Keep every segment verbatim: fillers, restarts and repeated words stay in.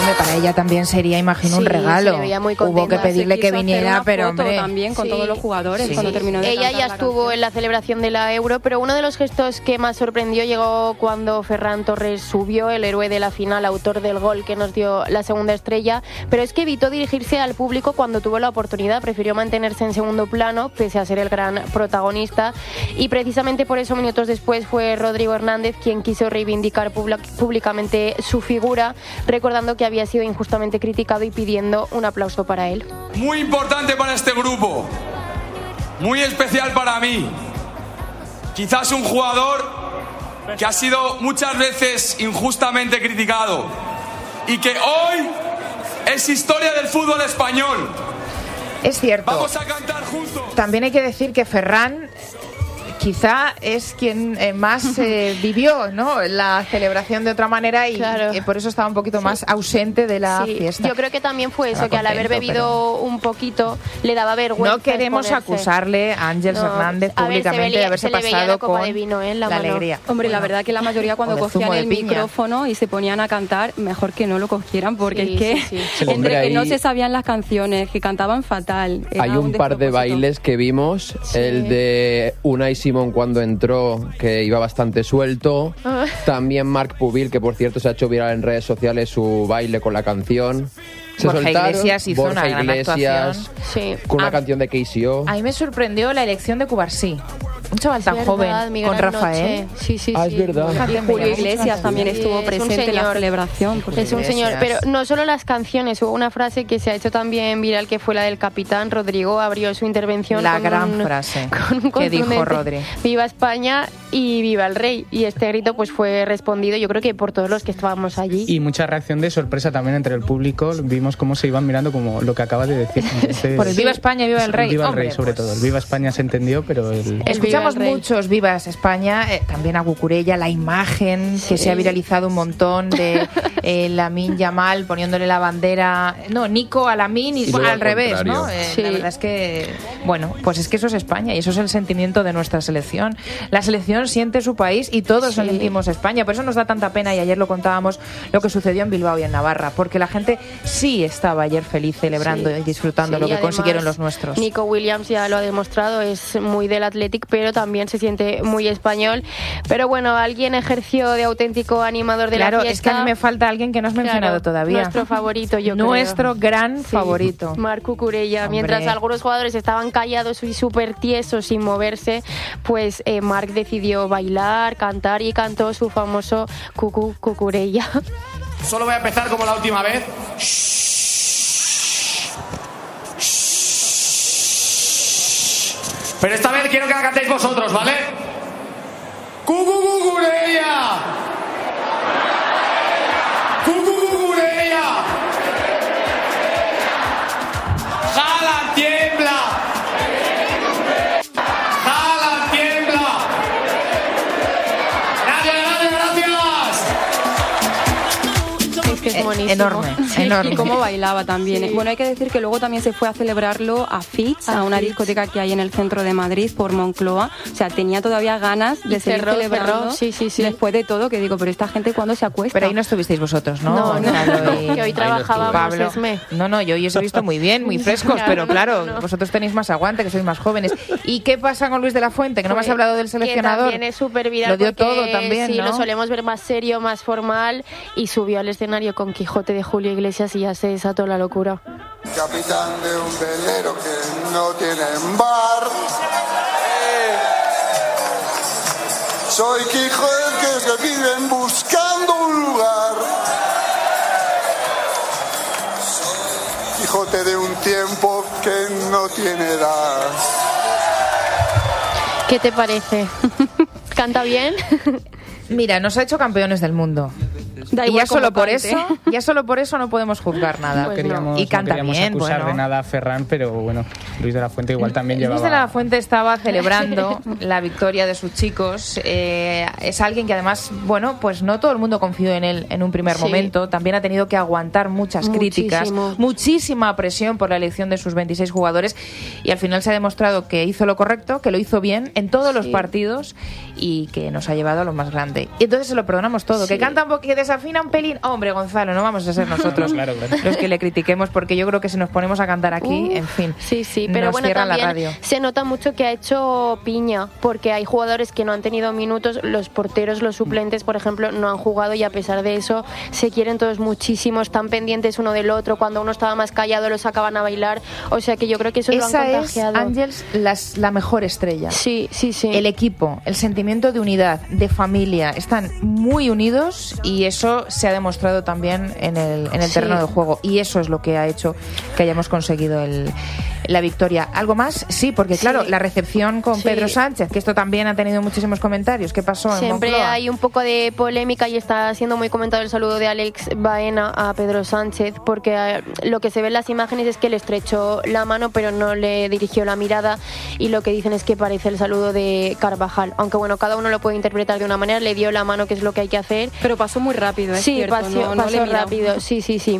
Hombre, para ella también sería, imagino, sí, un regalo. Hubo que pedirle que viniera, pero hombre, también con sí. todos los jugadores sí. cuando terminó de Ella ya estuvo canción. en la celebración de la Euro, pero uno de los gestos que más sorprendió llegó cuando Ferran Torres subió, el héroe de la final, autor del gol que nos dio la segunda estrella, pero es que evitó dirigirse al público cuando tuvo la oportunidad, prefirió mantenerse en segundo plano, pese a ser el gran protagonista, y precisamente por eso minutos después fue Rodrigo Hernández quien quiso reivindicar públicamente su figura, recordando que había sido injustamente criticado y pidiendo un aplauso para él. Muy importante para este grupo, muy especial para mí. Quizás un jugador que ha sido muchas veces injustamente criticado y que hoy es historia del fútbol español. Es cierto. Vamos a cantar juntos. También hay que decir que Ferran quizá es quien eh, más eh, vivió, ¿no?, la celebración de otra manera y, claro. y por eso estaba un poquito sí. más ausente de la sí. fiesta. Yo creo que también fue eso, que al haber bebido pero... un poquito le daba vergüenza. No queremos exponerse. acusarle a Ángels no. Hernández públicamente ver, velía, de haberse pasado con de vino, ¿eh? la, la mano. alegría. Hombre, bueno, la verdad que la mayoría cuando cogían el micrófono y se ponían a cantar, mejor que no lo cogieran, porque sí, es que sí, sí. entre Hombre, que ahí... no se sabían las canciones, que cantaban fatal. Hay un, un par de bailes que vimos, sí. el de Unai Simón cuando entró, que iba bastante suelto. Uh. También Marc Pubil, que por cierto se ha hecho viral en redes sociales su baile con la canción. Se Borja soltaron, Iglesias hizo Borja una gran Iglesias, actuación. Sí. Con una a, canción de K C O. A mí me sorprendió la elección de Cubarsí. Un chaval tan verdad, joven, con Rafael. Sí, sí, ah, es sí. verdad. Y Julio Iglesias también sí, estuvo presente en la celebración. Es un señor, pero no solo las canciones, hubo una frase que se ha hecho también viral, que fue la del capitán Rodrigo, abrió su intervención la con gran un, frase con un que dijo Rodri. Viva España y viva el rey. Y este grito pues fue respondido, yo creo que por todos los que estábamos allí. Y mucha reacción de sorpresa también entre el público, vimos cómo se iban mirando como lo que acabas de decir. Entonces, por el viva España y viva el rey. Viva el Hombre, rey, sobre pues... todo. El viva España se entendió, pero el... Escuchamos el muchos vivas España, eh, también a Cucurella, la imagen sí. que se ha viralizado un montón de eh, Lamine Yamal poniéndole la bandera, no, Nico a Lamine y, y bueno, al revés, ¿no? Eh, sí. La verdad es que, bueno, pues es que eso es España y eso es el sentimiento de nuestra selección. La selección siente su país y todos sí. sentimos España, por eso nos da tanta pena, y ayer lo contábamos, lo que sucedió en Bilbao y en Navarra, porque la gente sí estaba ayer feliz celebrando sí. y disfrutando sí, lo que además, consiguieron los nuestros. Nico Williams ya lo ha demostrado, es muy del Athletic, pero también se siente muy español. Pero bueno, alguien ejerció de auténtico animador de claro, la fiesta. Es que a mí me falta alguien que no has mencionado claro, todavía. Nuestro favorito, yo Nuestro creo. gran sí, favorito. Marc Cucurella. Hombre. Mientras algunos jugadores estaban callados y súper tiesos sin moverse, pues eh, Marc decidió bailar, cantar y cantó su famoso Cucu Cucurella. Solo voy a empezar como la última vez. Pero esta vez quiero que la cantéis vosotros, ¿vale? ¡Cucucucureya! ¡Cucucucureya! ¡Jala, tiembla! ¡Jala, tiembla! ¡Gracias, gracias, gracias! Es que es buenísimo. Enorme, sí. enorme. Y cómo bailaba también. Sí. Bueno, hay que decir que luego también se fue a celebrarlo a Fitz, a, a una Fitz. discoteca que hay en el centro de Madrid, por Moncloa. O sea, tenía todavía ganas de y seguir cerró, celebrando cerró. Sí, sí, sí. después de todo, que digo, pero esta gente ¿cuándo se acuesta? Pero ahí no estuvisteis vosotros, ¿no? No, no, no. Y... que hoy trabajábamos Pablo. Esme. No, no, yo hoy os he visto muy bien, muy frescos, claro, pero claro, no, no. vosotros tenéis más aguante, que sois más jóvenes. ¿Y qué pasa con Luis de la Fuente? Que no me has hablado del seleccionador. Que también es súper viral. Lo dio todo también, sí, ¿no? lo solemos ver más serio, más formal, y subió al escenario con Quijote de Julio Iglesias y ya se desató la locura. Capitán de un velero que no tiene bar. Eh. Soy Quijote que se viven buscando un lugar. Soy Quijote de un tiempo que no tiene edad. ¿Qué te parece? ¿Canta bien? Mira, nos ha hecho campeones del mundo. Da y ya solo por eso, ya solo por eso no podemos juzgar nada. Pues queríamos, y canta no bien, acusar bueno. de nada a Ferran, pero bueno, Luis de la Fuente igual también Luis llevaba... Luis de la Fuente estaba celebrando la victoria de sus chicos. Eh, es alguien que además, bueno, pues no todo el mundo confió en él en un primer sí. momento. También ha tenido que aguantar muchas Muchísimo. críticas, muchísima presión por la elección de sus veintiséis jugadores, y al final se ha demostrado que hizo lo correcto, que lo hizo bien en todos sí. los partidos y que nos ha llevado a lo más grande. Y entonces se lo perdonamos todo. Sí. Que canta un poquito desafina un pelín. Hombre, Gonzalo, no vamos a ser nosotros claro, claro. los que le critiquemos, porque yo creo que si nos ponemos a cantar aquí, uh, en fin, sí, sí, pero nos bueno, cierran también la radio. Se nota mucho que ha hecho piña, porque hay jugadores que no han tenido minutos, los porteros, los suplentes, por ejemplo, no han jugado y a pesar de eso se quieren todos muchísimo, están pendientes uno del otro, cuando uno estaba más callado los sacaban a bailar, o sea que yo creo que eso Esa lo han contagiado. Es, Ángels, las, la mejor estrella. Sí, sí, sí. El equipo, el sentimiento de unidad, de familia, están muy unidos y eso se ha demostrado también en el, en el sí. terreno de juego y eso es lo que ha hecho que hayamos conseguido el, la victoria. ¿Algo más? Sí, porque claro, sí. la recepción con sí. Pedro Sánchez, que esto también ha tenido muchísimos comentarios. ¿Qué pasó en Siempre Moncloa? Hay un poco de polémica y está siendo muy comentado el saludo de Alex Baena a Pedro Sánchez, porque lo que se ve en las imágenes es que le estrechó la mano pero no le dirigió la mirada y lo que dicen es que parece el saludo de Carvajal, aunque bueno, cada uno lo puede interpretar de una manera, le dio la mano, que es lo que hay que hacer. Pero pasó muy rápido, ¿es sí, cierto? Pasó, no, no pasó rápido, sí, sí, sí.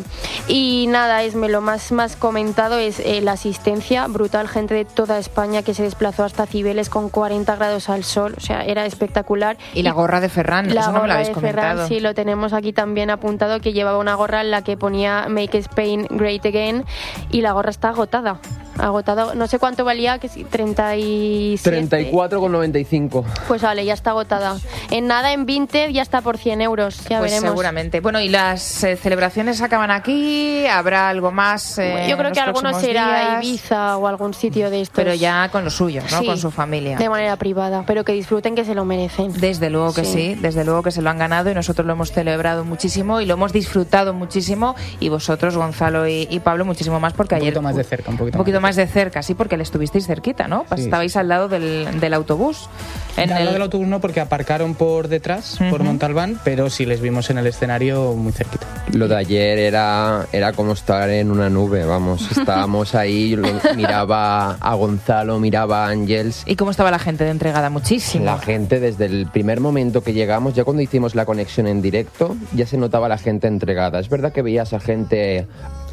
Y nada, Esme, lo más, más comentado es eh, la asistencia brutal, gente de toda España que se desplazó hasta Cibeles con cuarenta grados al sol, o sea, era espectacular. Y, y la gorra de Ferran, la eso no me lo habéis de comentado. Ferran, sí, lo tenemos aquí también apuntado, que llevaba una gorra en la que ponía Make Spain Great Again y la gorra está agotada. Agotado, no sé cuánto valía, que sí, treinta y siete. treinta y cuatro con noventa y cinco. Pues vale, ya está agotada. En nada, en Vinted ya está por cien euros, ya pues veremos. Seguramente. Bueno, y las eh, celebraciones acaban aquí, habrá algo más. Eh, Yo creo que alguno será días. Ibiza o algún sitio de estos. Pero ya con los suyos, ¿no? Sí, con su familia. De manera privada, pero que disfruten, que se lo merecen. Desde luego que sí. sí, desde luego que se lo han ganado y nosotros lo hemos celebrado muchísimo y lo hemos disfrutado muchísimo y vosotros, Gonzalo y, y Pablo, muchísimo más porque un ayer... Un poquito más de cerca, un poquito, un poquito más de cerca. Sí, porque le estuvisteis cerquita, ¿no? Sí, Estabais sí. al lado del, del autobús. En al lado el... del autobús no, porque aparcaron por detrás, uh-huh. por Montalbán, pero sí les vimos en el escenario muy cerquita. Lo de ayer era, era como estar en una nube, vamos. Estábamos ahí, miraba a Gonzalo, miraba a Ángels. ¿Y cómo estaba la gente de entregada? Muchísimo. La gente, desde el primer momento que llegamos, ya cuando hicimos la conexión en directo, ya se notaba la gente entregada. Es verdad que veías a gente...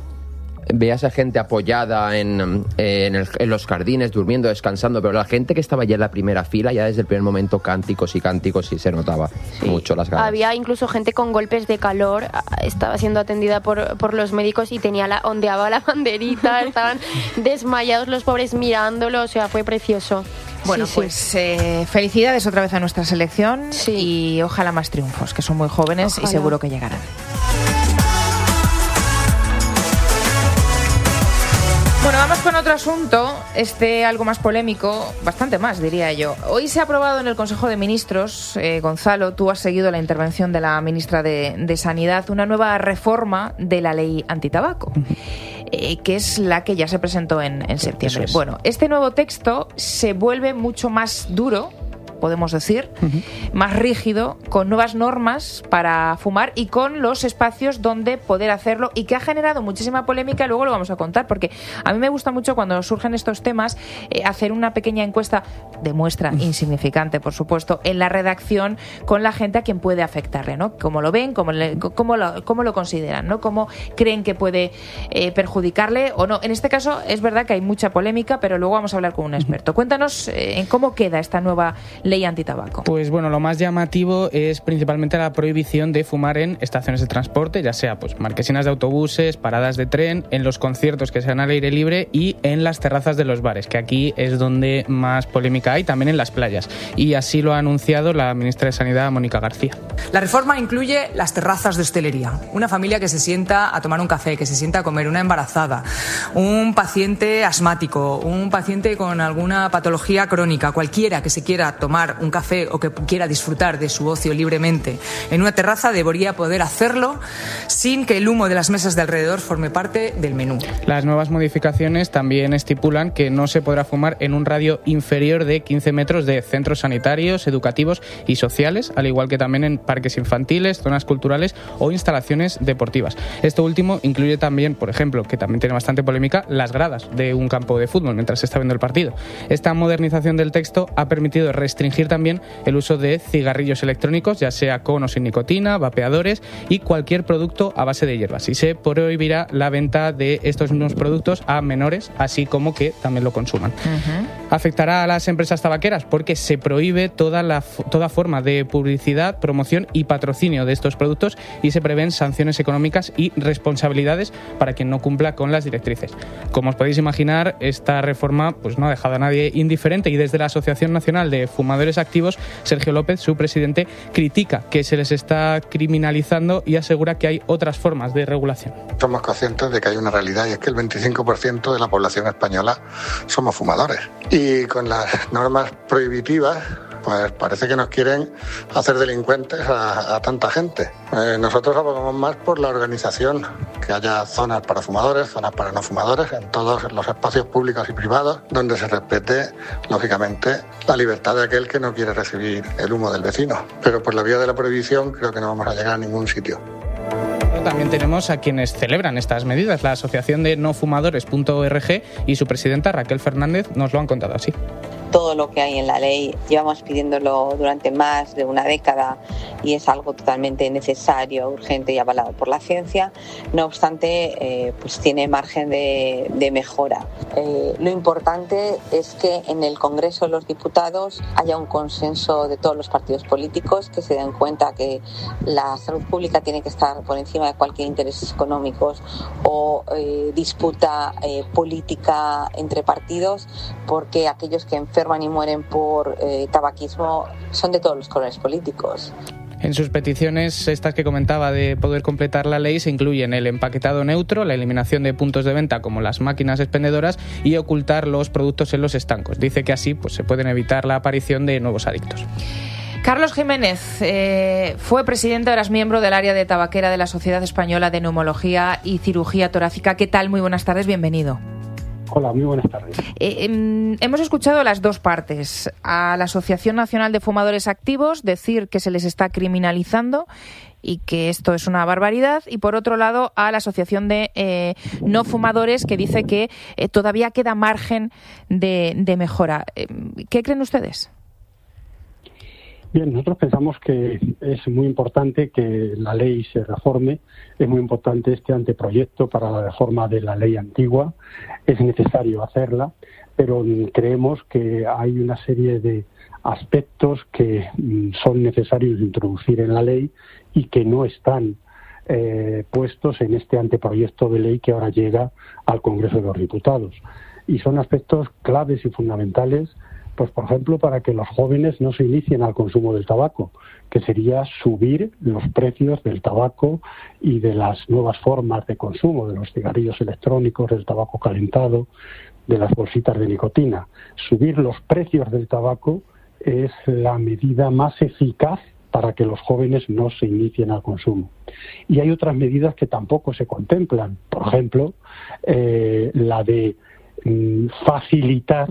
Veías a gente apoyada en, en, el, en los jardines, durmiendo, descansando, pero la gente que estaba ya en la primera fila, ya desde el primer momento cánticos y cánticos y se notaba sí. mucho las ganas. Había incluso gente con golpes de calor, estaba siendo atendida por, por los médicos y tenía la, ondeaba la banderita, estaban desmayados los pobres mirándolo, o sea, fue precioso. Bueno, sí, pues sí. Eh, felicidades otra vez a nuestra selección sí. y ojalá más triunfos, que son muy jóvenes ojalá. Y seguro que llegarán. Bueno, vamos con otro asunto, este algo más polémico, bastante más diría yo. Hoy se ha aprobado en el Consejo de Ministros, eh, Gonzalo, tú has seguido la intervención de la ministra de, de Sanidad, una nueva reforma de la ley antitabaco, eh, que es la que ya se presentó en, en septiembre. Es. Bueno, este nuevo texto se vuelve mucho más duro, podemos decir, uh-huh. más rígido, con nuevas normas para fumar y con los espacios donde poder hacerlo y que ha generado muchísima polémica, luego lo vamos a contar, porque a mí me gusta mucho cuando surgen estos temas eh, hacer una pequeña encuesta de muestra uh-huh. insignificante, por supuesto, en la redacción con la gente a quien puede afectarle, ¿no? Cómo lo ven, cómo, le, cómo, lo, cómo lo consideran, ¿no? Cómo creen que puede eh, perjudicarle o no. En este caso es verdad que hay mucha polémica, pero luego vamos a hablar con un experto. Uh-huh. Cuéntanos eh, en cómo queda esta nueva ley antitabaco. Pues bueno, lo más llamativo es principalmente la prohibición de fumar en estaciones de transporte, ya sea pues marquesinas de autobuses, paradas de tren, en los conciertos que sean al aire libre y en las terrazas de los bares, que aquí es donde más polémica hay, también en las playas. Y así lo ha anunciado la ministra de Sanidad, Mónica García. La reforma incluye las terrazas de hostelería. Una familia que se sienta a tomar un café, que se sienta a comer, una embarazada, un paciente asmático, un paciente con alguna patología crónica, cualquiera que se quiera tomar un café o que quiera disfrutar de su ocio libremente en una terraza debería poder hacerlo sin que el humo de las mesas de alrededor forme parte del menú. Las nuevas modificaciones también estipulan que no se podrá fumar en un radio inferior de quince metros de centros sanitarios, educativos y sociales, al igual que también en parques infantiles, zonas culturales o instalaciones deportivas. Esto último incluye también, por ejemplo, que también tiene bastante polémica, las gradas de un campo de fútbol mientras se está viendo el partido. Esta modernización del texto ha permitido restringir restringir también el uso de cigarrillos electrónicos, ya sea con o sin nicotina, vapeadores y cualquier producto a base de hierbas. Y se prohibirá la venta de estos mismos productos a menores, así como que también lo consuman. Uh-huh. Afectará a las empresas tabaqueras porque se prohíbe toda, la, toda forma de publicidad, promoción y patrocinio de estos productos y se prevén sanciones económicas y responsabilidades para quien no cumpla con las directrices. Como os podéis imaginar, esta reforma pues, no ha dejado a nadie indiferente y desde la Asociación Nacional de Fumadores Activos, Sergio López, su presidente, critica que se les está criminalizando y asegura que hay otras formas de regulación. Somos conscientes de que hay una realidad y es que el veinticinco por ciento de la población española somos fumadores. Y con las normas prohibitivas, pues parece que nos quieren hacer delincuentes a, a tanta gente. Eh, nosotros abogamos más por la organización, que haya zonas para fumadores, zonas para no fumadores, en todos los espacios públicos y privados, donde se respete, lógicamente, la libertad de aquel que no quiere recibir el humo del vecino. Pero por la vía de la prohibición creo que no vamos a llegar a ningún sitio. También tenemos a quienes celebran estas medidas. La Asociación de No Fumadores punto org y su presidenta Raquel Fernández nos lo han contado así. Todo lo que hay en la ley llevamos pidiéndolo durante más de una década y es algo totalmente necesario, urgente y avalado por la ciencia. No obstante, eh, pues tiene margen de, de mejora. Eh, lo importante es que en el Congreso de los Diputados haya un consenso de todos los partidos políticos, que se den cuenta que la salud pública tiene que estar por encima de cualquier interés económicos o eh, disputa eh, política entre partidos, porque aquellos que enferman y mueren por eh, tabaquismo son de todos los colores políticos. En sus peticiones, estas que comentaba de poder completar la ley, se incluyen el empaquetado neutro, la eliminación de puntos de venta como las máquinas expendedoras y ocultar los productos en los estancos. Dice que así pues, se pueden evitar la aparición de nuevos adictos. Carlos Jiménez eh, fue presidente, ahora es miembro del área de tabaquera de la Sociedad Española de Neumología y Cirugía Torácica. ¿Qué tal? Muy buenas tardes, bienvenido. Hola, muy buenas tardes. Eh, eh, hemos escuchado las dos partes. A la Asociación Nacional de Fumadores Activos decir que se les está criminalizando y que esto es una barbaridad, y por otro lado a la Asociación de eh, No Fumadores, que dice que eh, todavía queda margen de, de mejora. Eh, ¿Qué creen ustedes? Bien, nosotros pensamos que es muy importante que la ley se reforme, es muy importante este anteproyecto para la reforma de la ley antigua, es necesario hacerla, pero creemos que hay una serie de aspectos que son necesarios introducir en la ley y que no están eh, puestos en este anteproyecto de ley que ahora llega al Congreso de los Diputados. Y son aspectos claves y fundamentales, pues por ejemplo, para que los jóvenes no se inicien al consumo del tabaco, que sería subir los precios del tabaco y de las nuevas formas de consumo, de los cigarrillos electrónicos, del tabaco calentado, de las bolsitas de nicotina. Subir los precios del tabaco es la medida más eficaz para que los jóvenes no se inicien al consumo. Y hay otras medidas que tampoco se contemplan. Por ejemplo, eh, la de mm, facilitar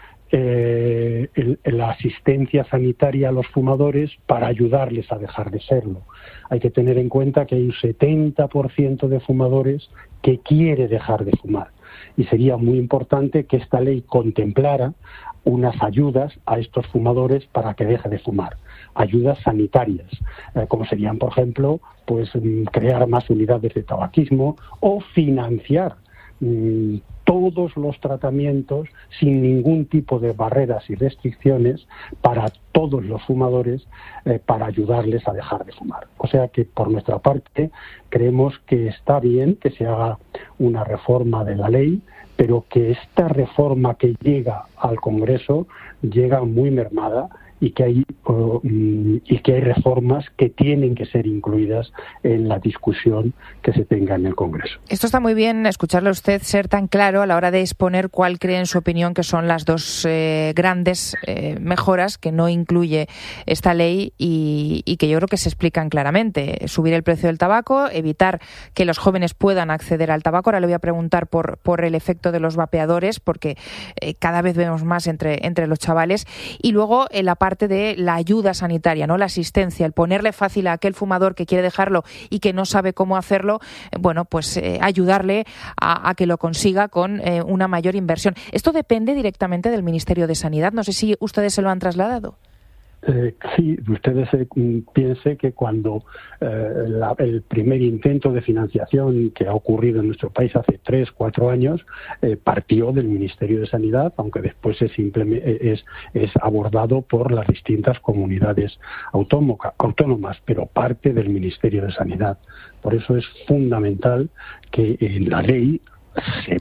Eh, el, la asistencia sanitaria a los fumadores para ayudarles a dejar de serlo. Hay que tener en cuenta que hay un setenta por ciento de fumadores que quiere dejar de fumar y sería muy importante que esta ley contemplara unas ayudas a estos fumadores para que deje de fumar, ayudas sanitarias, eh, como serían, por ejemplo, pues crear más unidades de tabaquismo o financiar mmm, todos los tratamientos sin ningún tipo de barreras y restricciones para todos los fumadores eh, para ayudarles a dejar de fumar. O sea que por nuestra parte creemos que está bien que se haga una reforma de la ley, pero que esta reforma que llega al Congreso llega muy mermada y que hay uh, y que hay reformas que tienen que ser incluidas en la discusión que se tenga en el Congreso. Esto está muy bien, escucharle a usted ser tan claro a la hora de exponer cuál cree en su opinión que son las dos eh, grandes eh, mejoras que no incluye esta ley y, y que yo creo que se explican claramente. Subir el precio del tabaco, evitar que los jóvenes puedan acceder al tabaco. Ahora le voy a preguntar por, por el efecto de los vapeadores, porque eh, cada vez vemos más entre, entre los chavales. Y luego en la parte parte de la ayuda sanitaria, ¿no? La asistencia, el ponerle fácil a aquel fumador que quiere dejarlo y que no sabe cómo hacerlo, eh, bueno, pues eh, ayudarle a, a que lo consiga con eh, una mayor inversión. Esto depende directamente del Ministerio de Sanidad. No sé si ustedes se lo han trasladado. Eh, sí, ustedes eh, piensen que cuando eh, la, el primer intento de financiación que ha ocurrido en nuestro país hace tres, cuatro años eh, partió del Ministerio de Sanidad, aunque después es, es, es abordado por las distintas comunidades autónomas, pero parte del Ministerio de Sanidad. Por eso es fundamental que en la ley Se,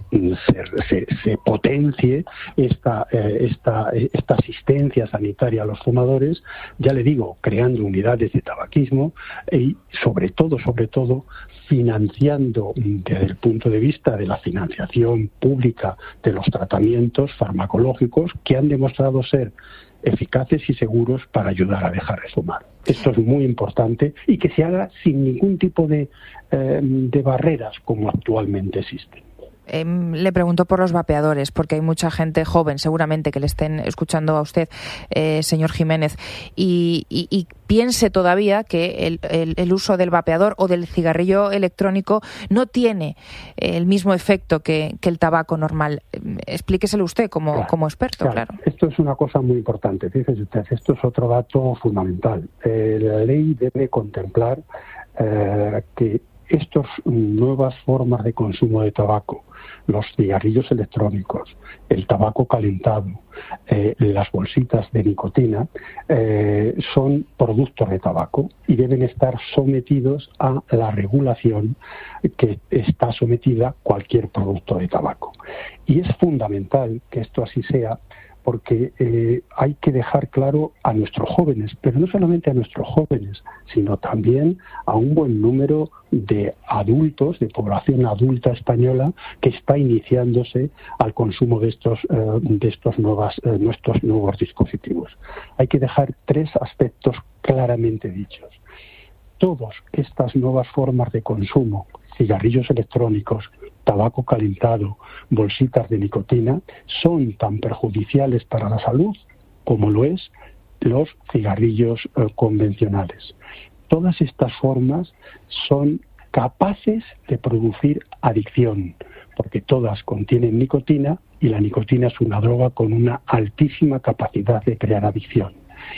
se, se potencie esta, eh, esta, esta asistencia sanitaria a los fumadores, ya le digo, creando unidades de tabaquismo y sobre todo, sobre todo, financiando desde el punto de vista de la financiación pública de los tratamientos farmacológicos que han demostrado ser eficaces y seguros para ayudar a dejar de fumar. Esto es muy importante y que se haga sin ningún tipo de, eh, de barreras como actualmente existen. Eh, le pregunto por los vapeadores, porque hay mucha gente joven, seguramente, que le estén escuchando a usted, eh, señor Jiménez, y, y, y piense todavía que el, el, el uso del vapeador o del cigarrillo electrónico no tiene el mismo efecto que, que el tabaco normal. Explíqueselo usted como, claro, como experto, claro. claro. Esto es una cosa muy importante. Fíjese usted, esto es otro dato fundamental. Eh, la ley debe contemplar eh, que estas nuevas formas de consumo de tabaco, los cigarrillos electrónicos, el tabaco calentado, eh, las bolsitas de nicotina, eh, son productos de tabaco y deben estar sometidos a la regulación que está sometida cualquier producto de tabaco. Y es fundamental que esto así sea, porque eh, hay que dejar claro a nuestros jóvenes, pero no solamente a nuestros jóvenes, sino también a un buen número de adultos, de población adulta española, que está iniciándose al consumo de estos, eh, de estos, nuevas, eh, nuestros nuevos dispositivos. Hay que dejar tres aspectos claramente dichos. Todas estas nuevas formas de consumo, cigarrillos electrónicos, tabaco calentado, bolsitas de nicotina, son tan perjudiciales para la salud como lo es los cigarrillos eh, convencionales. Todas estas formas son capaces de producir adicción, porque todas contienen nicotina y la nicotina es una droga con una altísima capacidad de crear adicción.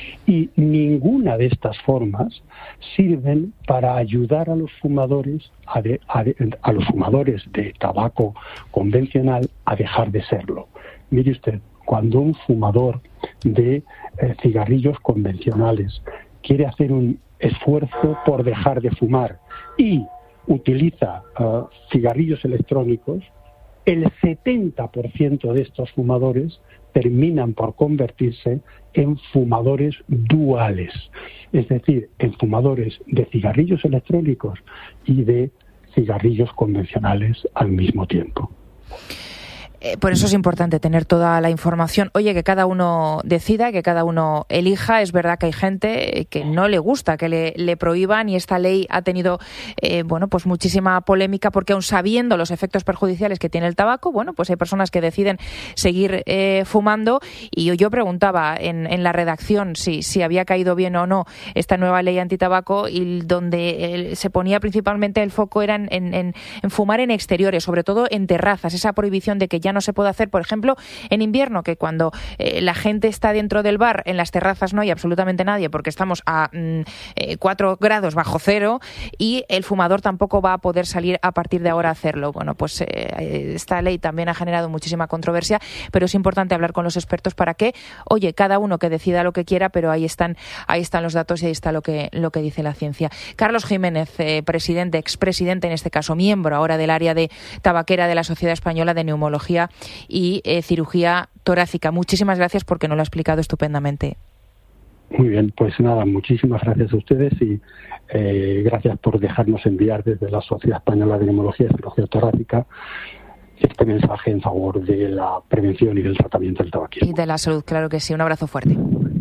Y ninguna de estas formas sirven para ayudar a los fumadores a, de, a, de, a los fumadores de tabaco convencional a dejar de serlo. Mire usted, cuando un fumador de eh, cigarrillos convencionales quiere hacer un esfuerzo por dejar de fumar y utiliza uh, cigarrillos electrónicos, el setenta por ciento de estos fumadores terminan por convertirse en fumadores duales, es decir, en fumadores de cigarrillos electrónicos y de cigarrillos convencionales al mismo tiempo. Eh, por eso es importante tener toda la información. Oye, que cada uno decida, que cada uno elija. Es verdad que hay gente que no le gusta que le, le prohíban, y esta ley ha tenido eh, bueno, pues muchísima polémica, porque aun sabiendo los efectos perjudiciales que tiene el tabaco, bueno, pues hay personas que deciden seguir eh, fumando. Y yo, yo preguntaba en, en la redacción si, si había caído bien o no esta nueva ley antitabaco, y donde eh, se ponía principalmente el foco era en, en, en fumar en exteriores, sobre todo en terrazas, esa prohibición de que ya no se puede hacer, por ejemplo, en invierno, que cuando eh, la gente está dentro del bar, en las terrazas no hay absolutamente nadie porque estamos a mm, eh, cuatro grados bajo cero, y el fumador tampoco va a poder salir a partir de ahora a hacerlo. Bueno, pues eh, esta ley también ha generado muchísima controversia, pero es importante hablar con los expertos para que, oye, cada uno que decida lo que quiera, pero ahí están, ahí están los datos y ahí está lo que, lo que dice la ciencia. Carlos Jiménez, eh, presidente, expresidente en este caso, miembro ahora del área de tabaquera de la Sociedad Española de Neumología y eh, Cirugía Torácica. Muchísimas gracias porque nos lo ha explicado estupendamente. Muy bien, pues nada, muchísimas gracias a ustedes y eh, gracias por dejarnos enviar desde la Sociedad Española de Neumología y Cirugía Torácica este mensaje en favor de la prevención y del tratamiento del tabaquismo. Y de la salud, claro que sí. Un abrazo fuerte.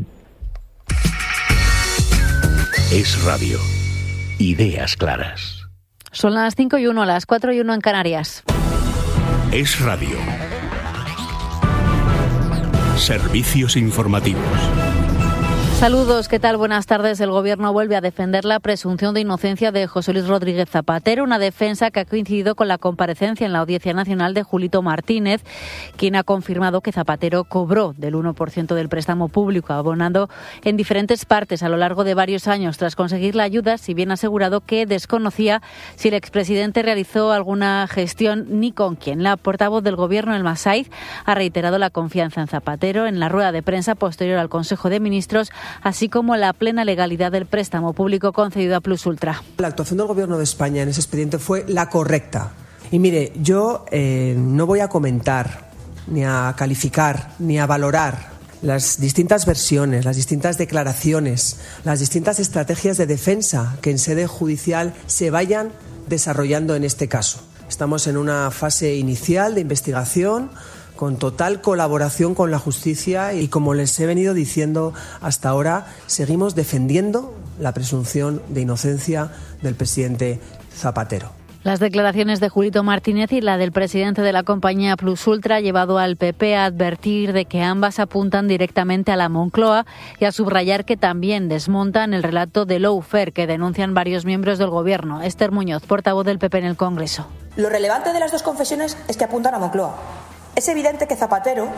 Es Radio. Ideas claras. Son las cinco y uno, las cuatro y uno en Canarias. Es Radio. Servicios informativos. Saludos, ¿qué tal? Buenas tardes. El Gobierno vuelve a defender la presunción de inocencia de José Luis Rodríguez Zapatero, una defensa que ha coincidido con la comparecencia en la Audiencia Nacional de Julito Martínez, quien ha confirmado que Zapatero cobró del uno por ciento del préstamo público, abonando en diferentes partes a lo largo de varios años tras conseguir la ayuda, si bien ha asegurado que desconocía si el expresidente realizó alguna gestión ni con quién. La portavoz del Gobierno, Elma Saiz, ha reiterado la confianza en Zapatero en la rueda de prensa posterior al Consejo de Ministros, así como la plena legalidad del préstamo público concedido a Plus Ultra. La actuación del Gobierno de España en ese expediente fue la correcta. Y mire, yo eh, no voy a comentar, ni a calificar, ni a valorar las distintas versiones, las distintas declaraciones, las distintas estrategias de defensa que en sede judicial se vayan desarrollando en este caso. Estamos en una fase inicial de investigación, con total colaboración con la justicia y, como les he venido diciendo hasta ahora, seguimos defendiendo la presunción de inocencia del presidente Zapatero. Las declaraciones de Julito Martínez y la del presidente de la compañía Plus Ultra ha llevado al P P a advertir de que ambas apuntan directamente a la Moncloa y a subrayar que también desmontan el relato de lawfare que denuncian varios miembros del Gobierno. Esther Muñoz, portavoz del P P en el Congreso. Lo relevante de las dos confesiones es que apuntan a Moncloa. Es evidente que Zapatero,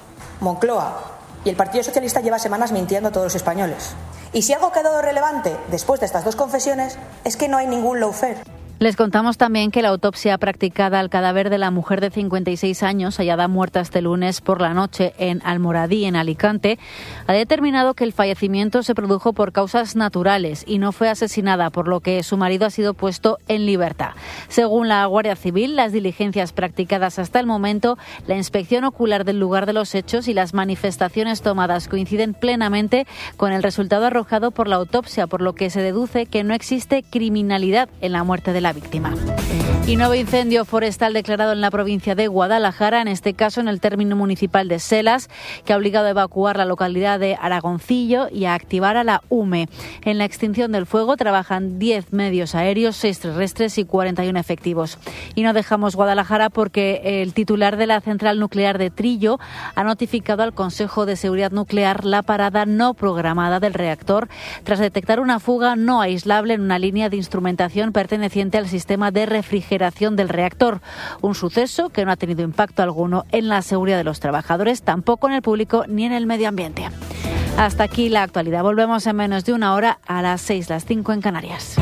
Moncloa y el Partido Socialista lleva semanas mintiendo a todos los españoles. Y si algo ha quedado relevante después de estas dos confesiones es que no hay ningún lawfare. Les contamos también que la autopsia practicada al cadáver de la mujer de cincuenta y seis años, hallada muerta este lunes por la noche en Almoradí, en Alicante, ha determinado que el fallecimiento se produjo por causas naturales y no fue asesinada, por lo que su marido ha sido puesto en libertad. Según la Guardia Civil, las diligencias practicadas hasta el momento, la inspección ocular del lugar de los hechos y las manifestaciones tomadas coinciden plenamente con el resultado arrojado por la autopsia, por lo que se deduce que no existe criminalidad en la muerte de la víctima. Y nuevo incendio forestal declarado en la provincia de Guadalajara, en este caso en el término municipal de Selas, que ha obligado a evacuar la localidad de Aragoncillo y a activar a la U M E. En la extinción del fuego trabajan diez medios aéreos, seis terrestres y cuarenta y uno efectivos. Y no dejamos Guadalajara porque el titular de la central nuclear de Trillo ha notificado al Consejo de Seguridad Nuclear la parada no programada del reactor tras detectar una fuga no aislable en una línea de instrumentación perteneciente al sistema de refrigeración del reactor. Un suceso que no ha tenido impacto alguno en la seguridad de los trabajadores, tampoco en el público ni en el medio ambiente. Hasta aquí la actualidad. Volvemos en menos de una hora a las seis, las cinco en Canarias.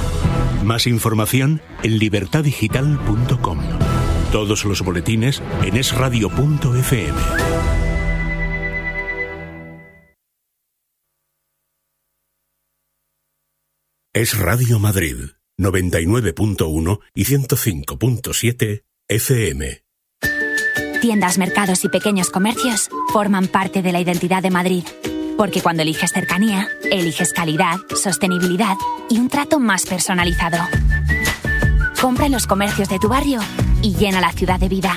Más información en libertad digital punto com. Todos los boletines en es radio punto efe eme. Es Radio Madrid, noventa y nueve punto uno y ciento cinco punto siete efe eme. Tiendas, mercados y pequeños comercios forman parte de la identidad de Madrid. Porque cuando eliges cercanía, eliges calidad, sostenibilidad y un trato más personalizado. Compra en los comercios de tu barrio y llena la ciudad de vida.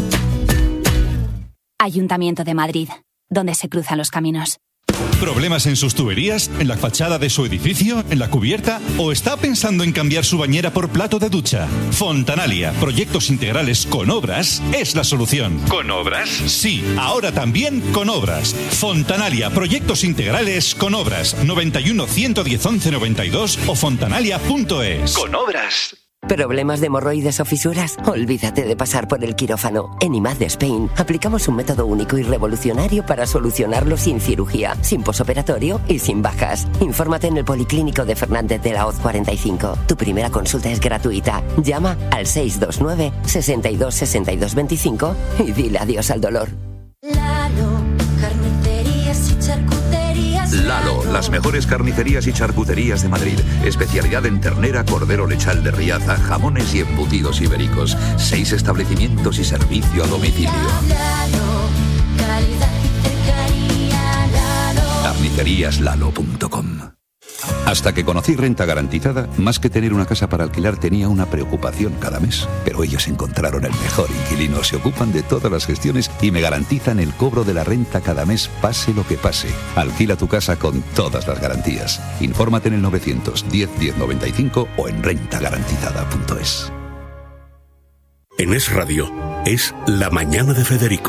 Ayuntamiento de Madrid, donde se cruzan los caminos. ¿Problemas en sus tuberías? ¿En la fachada de su edificio? ¿En la cubierta? ¿O está pensando en cambiar su bañera por plato de ducha? Fontanalia, proyectos integrales con obras, es la solución. ¿Con obras? Sí, ahora también con obras. Fontanalia, proyectos integrales con obras. noventa y uno, ciento diez, once noventa y dos o fontanalia punto es. Con obras. ¿Problemas de hemorroides o fisuras? Olvídate de pasar por el quirófano. En I M A D de Spain aplicamos un método único y revolucionario para solucionarlo sin cirugía, sin posoperatorio y sin bajas. Infórmate en el Policlínico de Fernández de la Hoz cuarenta y cinco. Tu primera consulta es gratuita. Llama al seis dos nueve, seis dos, seis dos dos cinco y dile adiós al dolor. Lalo, carnicerías y charcuterías. Lalo, las mejores carnicerías y charcuterías de Madrid. Especialidad en ternera, cordero lechal de Riaza, jamones y embutidos ibéricos. Seis establecimientos y servicio a domicilio. Lalo, calidad y cercanía. Lalo. carnicerías lalo punto com. Hasta que conocí Renta Garantizada, más que tener una casa para alquilar tenía una preocupación cada mes. Pero ellos encontraron el mejor inquilino, se ocupan de todas las gestiones y me garantizan el cobro de la renta cada mes, pase lo que pase. Alquila tu casa con todas las garantías. Infórmate en el novecientos diez, diez noventa y cinco o en renta garantizada punto es. En Es Radio, es La Mañana de Federico. Te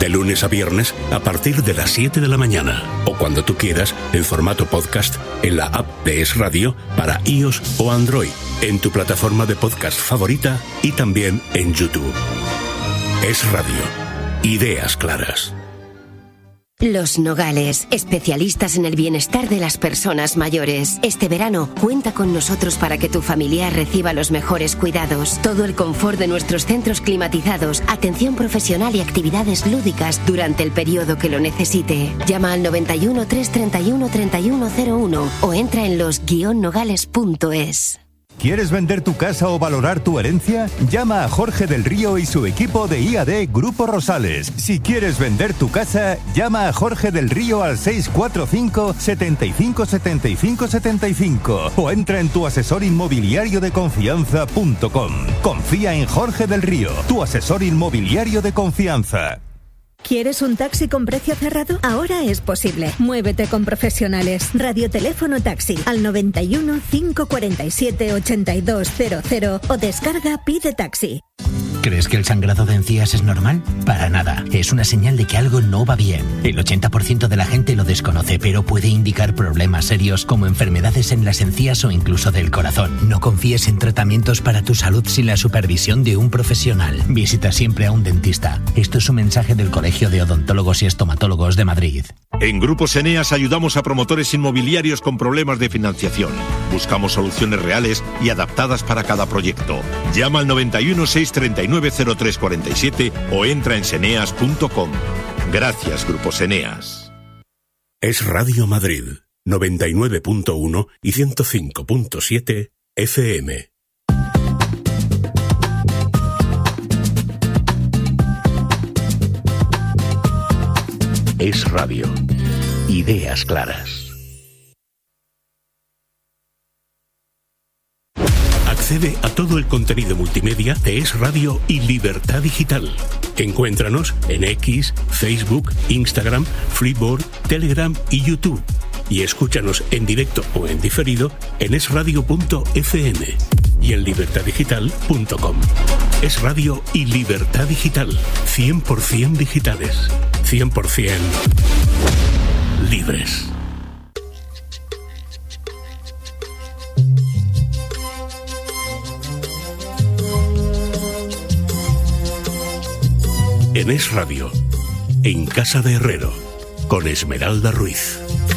de lunes a viernes a partir de las siete de la mañana o cuando tú quieras en formato podcast en la app de Es Radio para iOS o Android, en tu plataforma de podcast favorita y también en YouTube. Es Radio. Ideas claras. Los Nogales, especialistas en el bienestar de las personas mayores. Este verano, cuenta con nosotros para que tu familiar reciba los mejores cuidados. Todo el confort de nuestros centros climatizados, atención profesional y actividades lúdicas durante el periodo que lo necesite. Llama al noventa y uno, trescientos treinta y uno, treinta y uno cero uno o entra en los guion nogales punto es. ¿Quieres vender tu casa o valorar tu herencia? Llama a Jorge del Río y su equipo de I A D Grupo Rosales. Si quieres vender tu casa, llama a Jorge del Río al seis cuatro cinco, setenta y cinco, setenta y cinco, setenta y cinco o entra en tu asesor inmobiliario de confianza punto com. Confía en Jorge del Río, tu asesor inmobiliario de confianza. ¿Quieres un taxi con precio cerrado? Ahora es posible. Muévete con profesionales. Radioteléfono taxi al noventa y uno, cinco cuarenta y siete, ochenta y dos cero cero o descarga Pide Taxi. ¿Crees que el sangrado de encías es normal? Para nada. Es una señal de que algo no va bien. El ochenta por ciento de la gente lo desconoce, pero puede indicar problemas serios como enfermedades en las encías o incluso del corazón. No confíes en tratamientos para tu salud sin la supervisión de un profesional. Visita siempre a un dentista. Esto es un mensaje del Colegio de Odontólogos y Estomatólogos de Madrid. En Grupos Eneas ayudamos a promotores inmobiliarios con problemas de financiación. Buscamos soluciones reales y adaptadas para cada proyecto. Llama al noventa y uno, seiscientos treinta y nueve, cero tres cuarenta y siete o entra en seneas punto com. Gracias, Grupos Eneas. Es Radio Madrid, noventa y nueve punto uno y ciento cinco punto siete F M. Es Radio. Ideas claras. Accede a todo el contenido multimedia de Es Radio y Libertad Digital. Encuéntranos en X, Facebook, Instagram, Flipboard, Telegram y YouTube. Y escúchanos en directo o en diferido en es radio punto efe eme y en libertad digital punto com. Es Radio y Libertad Digital. cien por ciento digitales. cien por ciento libres. En Es Radio, en Casa de Herrero, con Esmeralda Ruiz.